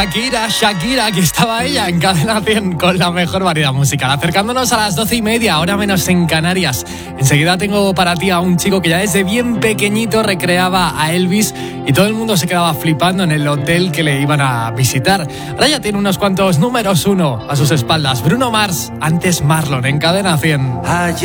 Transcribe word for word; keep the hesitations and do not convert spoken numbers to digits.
Shakira, Shakira, aquí estaba ella en Cadena cien con la mejor variedad musical. Acercándonos a las doce y media, ahora menos en Canarias. Enseguida tengo para ti a un chico que ya desde bien pequeñito recreaba a Elvis y todo el mundo se quedaba flipando en el hotel que le iban a visitar. Ahora ya tiene unos cuantos números uno a sus espaldas. Bruno Mars, antes Marlon, en Cadena cien.